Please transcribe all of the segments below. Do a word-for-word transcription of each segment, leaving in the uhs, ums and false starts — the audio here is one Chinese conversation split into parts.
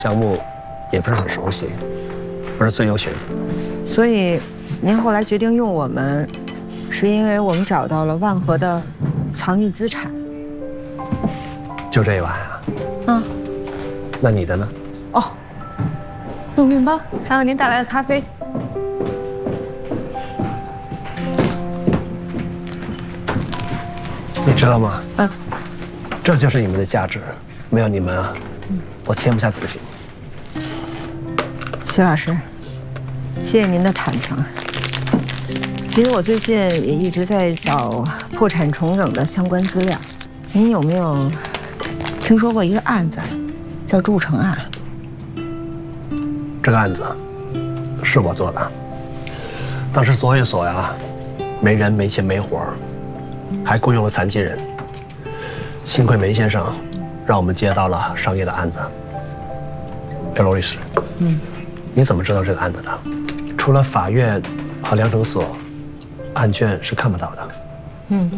项目也不是很熟悉，不是最优选择。 所以，您后来决定用我们，是因为我们找到了万和的藏匿资产。 就这一碗啊？ 嗯。 那你的呢？ 哦，有面包，还有您带来的咖啡。 你知道吗？ 嗯。 这就是你们的价值，没有你们啊，我签不下总行。 徐老师，谢谢您的坦诚。其实我最近也一直在找破产重整的相关资料。您有没有听说过一个案子，叫筑城案？ 这个案子是我做的，当时作业所呀，没人没钱没活，还雇佣了残疾人。幸亏梅先生让我们接到了商业的案子。这罗律师，嗯，你怎么知道这个案子的？除了法院和量程所，案卷是看不到的。 嗯，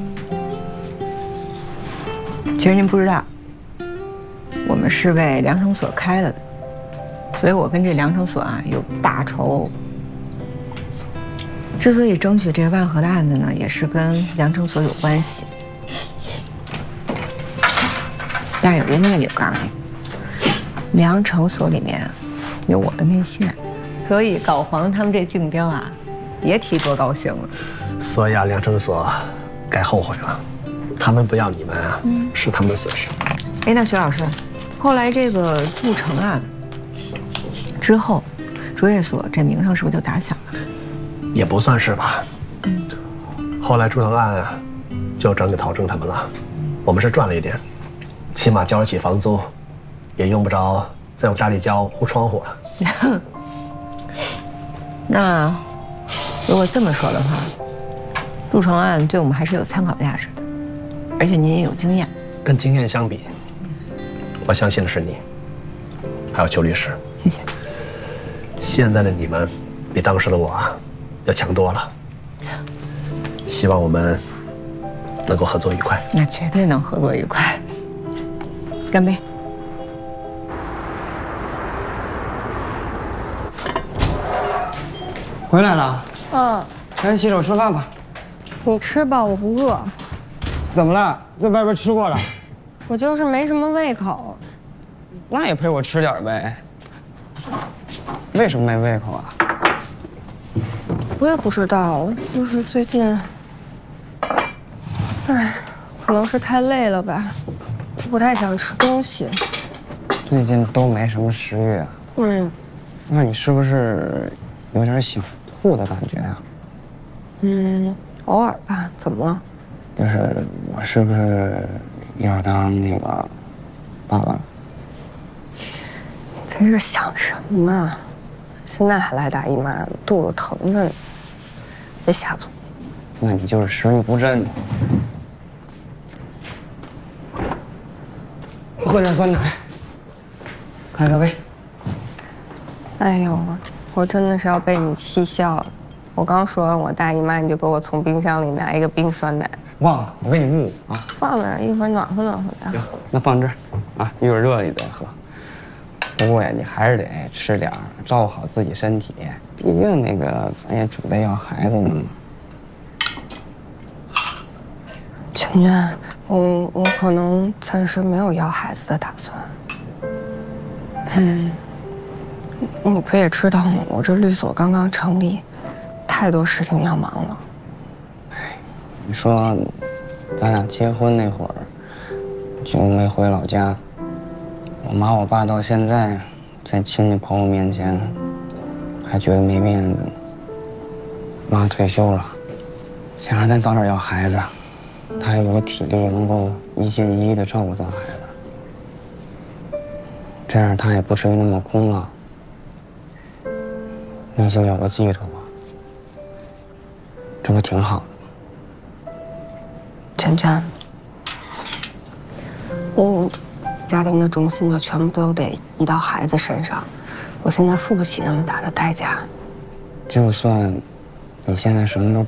其实您不知道，我们是为量程所开了的，所以我跟这量程所啊有大仇。之所以争取这个万和的案子呢，也是跟量程所有关系。但是有一个秘密，我告诉你，量程所里面有我的内线，所以搞黄他们这竞标啊，别提多高兴了。 所以啊，量程所该后悔了，他们不要你们啊，嗯、是他们的损失。 哎，那徐老师，后来这个筑城案之后，卓越所这名声是不是就打响了？ 也不算是吧。嗯。后来筑城案啊，就转给陶正他们了，我们是赚了一点。起码交得起房租，也用不着再用大力胶糊窗户了。 那如果这么说的话，筑城案对我们还是有参考价值的，而且您也有经验。 跟经验相比，我相信的是你，还有邱律师。 谢谢。 现在的你们比当时的我啊要强多了。希望我们能够合作愉快。 那绝对能合作愉快。干杯！ 回来了。 嗯。 赶紧洗手吃饭吧。 你吃吧，我不饿。 怎么了？在外边吃过了？ 我就是没什么胃口。 那也陪我吃点呗。为什么没胃口啊？ 我也不知道，就是最近，唉，可能是太累了吧。不太想吃东西， 最近都没什么食欲啊。 嗯， 那你是不是有点想吐的感觉啊？ 嗯，偶尔吧。怎么了？ 就是我是不是要当那个爸爸？ 真是想什么呢？现在还来大姨妈，肚子疼着呢。别瞎做。 那你就是食欲不振。喝点酸奶，开个胃。 哎呦，我真的是要被你气笑了。我刚说完我大姨妈，你就给我从冰箱里拿一个冰酸奶。 忘了，我给你捂啊。 放那儿，一会儿暖和暖和的。 行，那放这儿啊，一会儿热了你再喝。不过呀，你还是得吃点，照顾好自己身体。毕竟那个咱也准备要孩子呢。 全全，我我可能暂时没有要孩子的打算。嗯，你可也知道嘛，我这律所刚刚成立，太多事情要忙了。 哎，你说，咱俩结婚那会儿就没回老家，我妈我爸到现在在亲戚朋友面前还觉得没面子呢。妈退休了，想让咱早点要孩子。他有个体力，能够一心一意的照顾咱孩子，这样他也不至于那么空了，那就有个寄托，这不挺好的吗？ 全全，我家庭的重心就全部都得移到孩子身上，我现在付不起那么大的代价。 就算你现在什么都